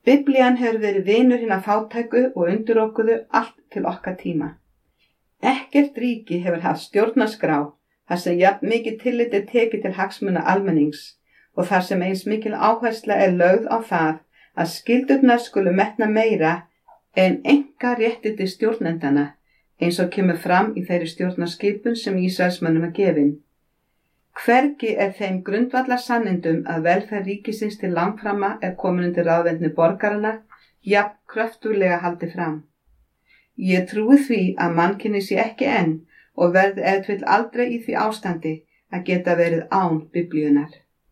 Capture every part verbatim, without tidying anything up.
Biblían hefur verið vinur hinna fátæku og undirokuðu allt til okkar tíma. Ekkert ríki hefur haft stjórnarskrá þar sem jafn mikið tillit er tekið til hagsmuna almennings og þar sem eins mikil áhersla er lögð á það að skyldurnar skulu metna meira en einkaréttindi stjórnendana, eins og kemur fram í þeirri stjórnarskipun sem Ísraelsmönnum er gefin. Hvergi er þeim grundvallar sannindum að velferð ríkisins til langframa er komin undir ráðvendni borgarana jafn kröftuglega haldið fram. Ég trúi því að mannkynið sé ekki enn og verði ef til vill aldrei í því ástandi að geta verið án Biblíunnar.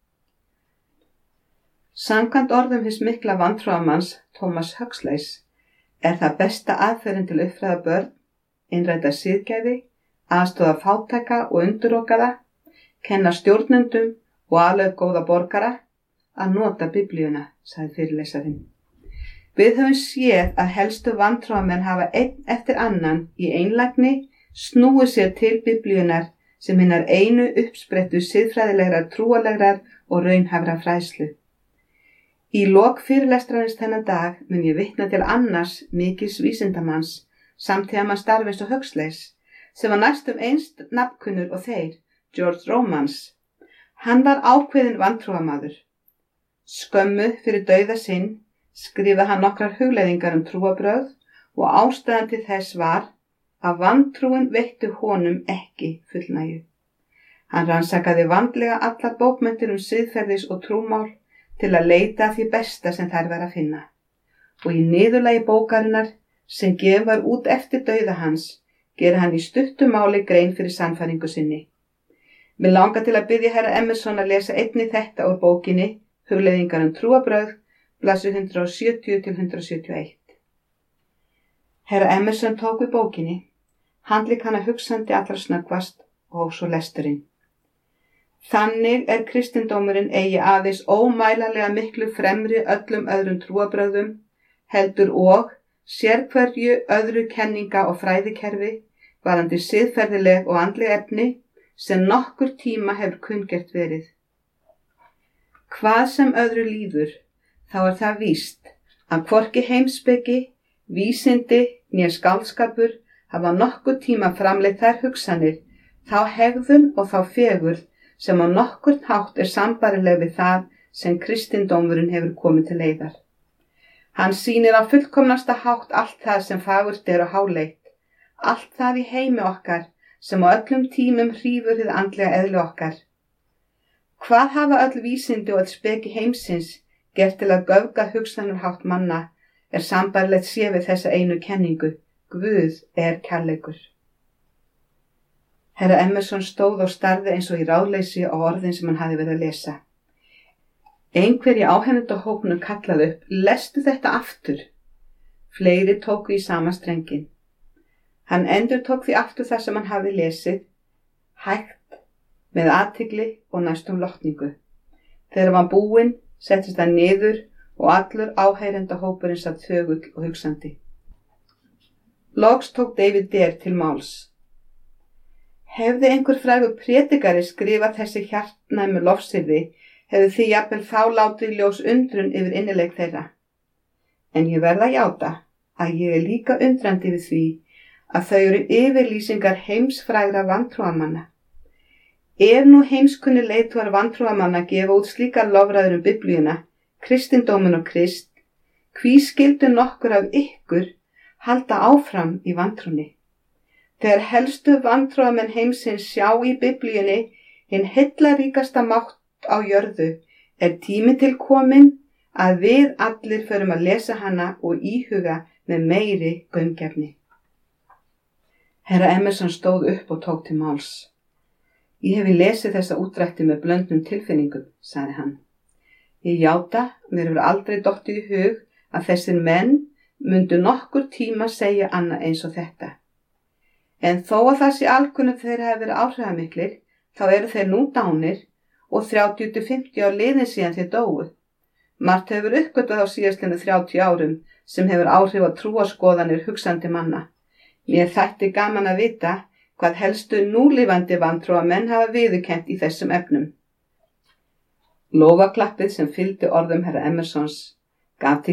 Samkvæmt orðum hins mikla vantrúarmanns Thomas Huxleys er það besta aðferðin til að uppfræða börn, innræta siðgæði, aðstoða fátæka og undirokaða, kenna stjórnendum og alveg góða borgara að nota Biblíuna, sagði fyrirlesarinn. Við höfum séð að helstu vantrúarmenn hafa einn eftir annan í einlægni snúið sér til Biblíunar sem hinnar einu uppsprettu siðfræðilegrar, trúarlegrar og raunhæfrar fræðslu. Í lok fyrirlestrarins þennan dag mun ég vitna til annars mikils vísindamanns samtíðamanns starfins og Huxleys sem var næstum einst nafnkunnur og þeir, George Romans. Hann var ákveðinn vantrúarmaður. Skömmu fyrir dauða sinn skrifaði hann nokkrar hugleiðingar um trúarbrögð og ástæðan til þess var að vantrúin veitti honum ekki fullnægju. Hann rannsakaði vandlega allar bókmenntir um siðferðis og trúmál til að leita að því besta sem þær var að finna. Og í niðurlagi bókarinnar sem gefin var út eftir dauða hans gerir hann í stuttu máli grein fyrir sannfæringu sinni. Mig langar til að biðja herra Emerson að lesa einnig þetta úr bókinni Hugleiðingar um trúarbrögð, blaðsíður hundrað sjötíu til hundrað sjötíu og eitt. Herra Emerson tók við bókinni, handlék hana hugsandi allra snöggvast og hóf svo lesturinn. Þannig er kristindómurinn eigi aðeins ómælanlega miklu fremri öllum öðrum trúarbrögðum, heldur og sérhverju öðru kenninga og fræðikerfi varandi siðferðileg og andleg efni sem nokkur tíma hefur kunngert verið. Hvað sem öðru líður, þá er það víst að hvorki heimspeki, vísindi né skáldskapur hafa nokkur tíma framleitt þær hugsanir, þá hegðun og þá fegurð sem á nokkurn hátt er sambærileg við það sem kristindómurinn hefur komið til leiðar. Hann sýnir á fullkomnasta hátt allt það sem fagurt er og háleitt, allt það í heimi okkar sem á öllum tímum hrífur hið andlega eðli okkar. Hvað hafa öll vísindi og öll speki heimsins gert til að göfga hugsanarhátt manna er sambærilegt sé við þessa einu kenningu, Guð er kærleikur. Herra Emerson stóð og starði eins og í ráðleysi á orðin sem hann hafði verið að lesa. Einhver í áhefnendahópnum kallaði upp, lestu þetta aftur. Fleiri tóku í sama strengin. Hann endurtók því aftur það sem hann hafði lesið, hægt, með athygli og næstum lotningu. Þegar hann var búinn, settist hann niður og allur áheyrendahópurinn satt þögull og hugsandi. Loks tók David Dare til máls. Hefði einhver frægur prédikari skrifað þessi hjartnæmu lofsyrði, hefði því jafnvel þá látið ljós undrun yfir innileik þeirra. En ég verð að játa að ég er líka undrandi við því að þau eru yfirlýsingar heimsfrægra vantrúarmanna. Ef nú heimskunni leiðtogar vantrúarmanna gefa út slíkar lofræður um Biblíuna, kristindóminn og Krist, hví skyldu nokkur af ykkur halda áfram í vantrúnni? Þegar helstu vantrúarmenn heimsins sjá í Biblíunni hinn heillaríkasta mátt á jörðu, er tími til kominn að við allir förum að lesa hana og íhuga með meiri gaumgæfni. Herra Emerson stóð upp og tók til máls. Ég hefi lesið þessa útdrætti með blöndnum tilfinningum, sagði hann. Ég játa, mér hefur aldrei dottið í hug að þessir menn mundu nokkur tíma segja annað eins og þetta. En þó að það sé alkunnugt þeir hafi verið áhrifamiklir, þá eru þeir nú dánir og þrjátíu til fimmtíu ár liðin síðan þeir dóu. Margt hefur uppgötvað á síðastliðnu þrjátíu árum sem hefur áhrif á trúarskoðanir hugsandi manna. Mér þætti gaman að vita hvað helstu núlifandi vantrúarmenn hafa viðurkennt í þessum efnum. Lofaklappið sem fylgdi orðum herra Emersons gaf til